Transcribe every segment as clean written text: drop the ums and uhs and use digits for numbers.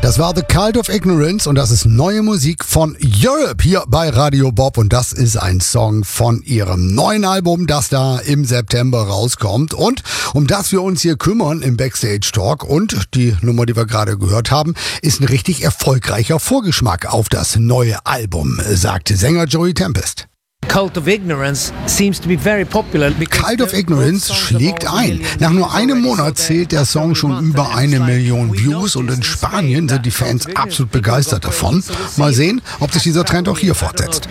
Das war The Cult of Ignorance und das ist neue Musik von Europe hier bei Radio Bob und das ist ein Song von ihrem neuen Album, das da im September rauskommt. Und um das wir uns hier kümmern im Backstage Talk und die Nummer, die wir gerade gehört haben, ist ein richtig erfolgreicher Vorgeschmack auf das neue Album, sagte Sänger Joey Tempest. Cult of Ignorance seems to be very popular. Cult of Ignorance schlägt ein. Nach nur einem Monat zählt der Song schon über 1 Million Views und in Spanien sind die Fans absolut begeistert davon. Mal sehen, ob sich dieser Trend auch hier fortsetzt.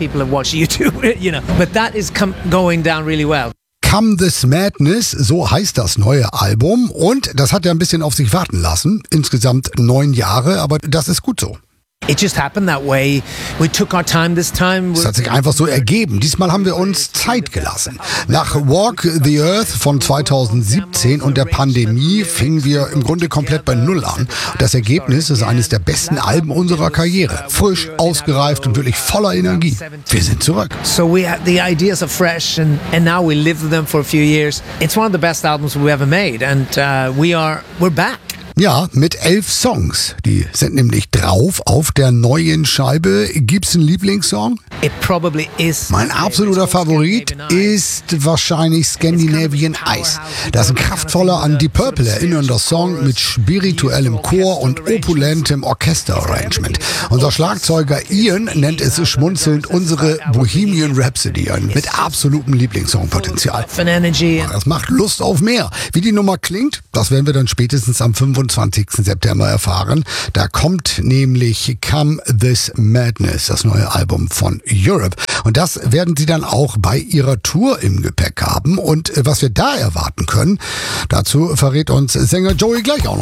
Come This Madness, so heißt das neue Album und das hat ja ein bisschen auf sich warten lassen. Insgesamt 9 Jahre, aber das ist gut so. It just happened that way. We took our time this time. Es hat sich einfach so ergeben. Diesmal haben wir uns Zeit gelassen. Nach Walk the Earth von 2017 und der Pandemie fingen wir im Grunde komplett bei Null an. Das Ergebnis ist eines der besten Alben unserer Karriere. Frisch, ausgereift und wirklich voller Energie. Wir sind zurück. So the ideas are fresh and now we live with them for a few years. It's one of the best albums we've ever made and we're back. Ja, mit 11 Songs. Die sind nämlich drauf auf der neuen Scheibe. Gibt's einen Lieblingssong? It probably is. Mein absoluter Favorit ist wahrscheinlich Scandinavian Ice. Das ist ein kraftvoller, an Deep Purple erinnernder Song mit spirituellem Chor und opulentem Orchesterarrangement. Unser Schlagzeuger Ian nennt es schmunzelnd unsere Bohemian Rhapsody, mit absolutem Lieblingssongpotenzial. Das macht Lust auf mehr. Wie die Nummer klingt, das werden wir dann spätestens am 25. September erfahren. Da kommt nämlich Come This Madness, das neue Album von Europe. Und das werden sie dann auch bei ihrer Tour im Gepäck haben. Und was wir da erwarten können, dazu verrät uns Sänger Joey gleich auch noch.